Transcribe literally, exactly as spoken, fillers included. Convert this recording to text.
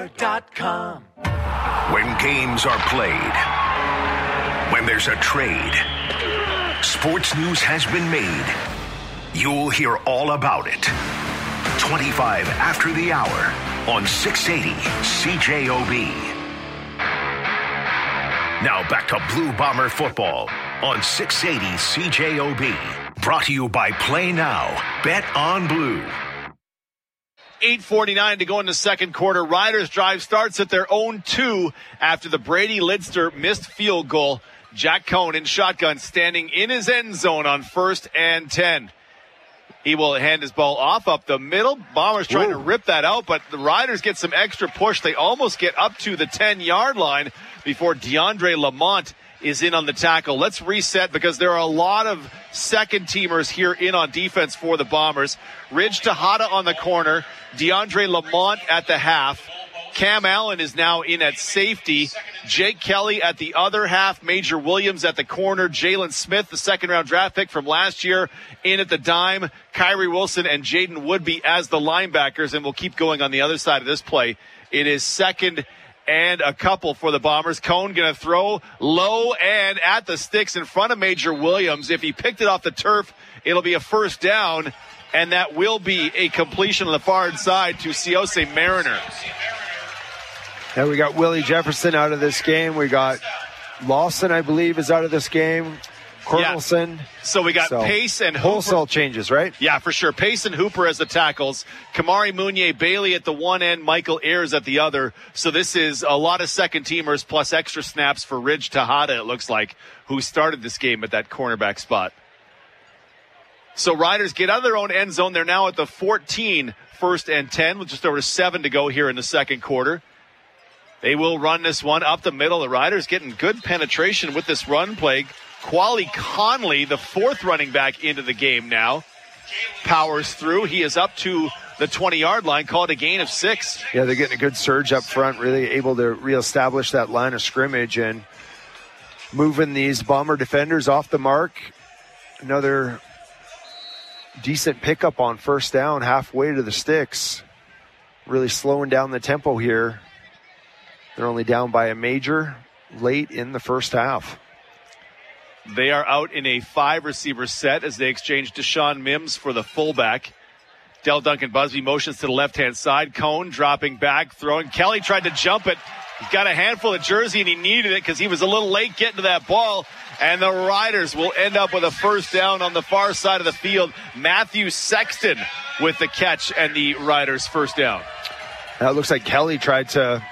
Dot com. When games are played, when there's a trade, sports news has been made. You'll hear all about it. twenty-five after the hour on six eighty C J O B. Now back to Blue Bomber football on six eighty C J O B. Brought to you by Play Now. Bet on Blue. eight forty-nine to go in the second quarter. Riders drive starts at their own two after the Brady Lidster missed field goal. Jack Cohn in shotgun standing in his end zone on first and ten. He will hand his ball off up the middle. Bombers trying Whoa. to rip that out, but the Riders get some extra push. They almost get up to the ten-yard line before DeAndre Lamont is in on the tackle. Let's reset because there are a lot of second-teamers here in on defense for the Bombers. Ridge Tejada on the corner. DeAndre Lamont at the half. Cam Allen is now in at safety. Jake Kelly at the other half. Major Williams at the corner. Jalen Smith, the second-round draft pick from last year, in at the dime. Kyrie Wilson and Jaden Woodby as the linebackers, and we'll keep going on the other side of this play. It is second and a couple for the Bombers. Cohn going to throw low and at the sticks in front of Major Williams. If he picked it off the turf, it'll be a first down, and that will be a completion on the far side to Siose Mariner. Now we got Willie Jefferson out of this game. We got Lawson, I believe, is out of this game. Cornelson. Yeah. So we got so, Pace and Hooper. Wholesale changes, right? Yeah, for sure. Pace and Hooper as the tackles. Kamari Mounier Bailey at the one end. Michael Ayers at the other. So this is a lot of second teamers plus extra snaps for Ridge Tejada, it looks like, who started this game at that cornerback spot. So Riders get out of their own end zone. They're now at the fourteen, first and ten, with just over seven to go here in the second quarter. They will run this one up the middle. The Riders getting good penetration with this run play. Quali Conley, the fourth running back into the game now, powers through. He is up to the twenty-yard line, called a gain of six. Yeah, they're getting a good surge up front, really able to reestablish that line of scrimmage and moving these Bomber defenders off the mark. Another decent pickup on first down, halfway to the sticks. Really slowing down the tempo here. They're only down by a major late in the first half. They are out in a five-receiver set as they exchange Deshaun Mims for the fullback. Del Duncan Busby motions to the left-hand side. Cohn dropping back, throwing. Kelly tried to jump it. He's got a handful of jersey, and he needed it because he was a little late getting to that ball. And the Riders will end up with a first down on the far side of the field. Matthew Sexton with the catch and the Riders' first down. Now it looks like Kelly tried to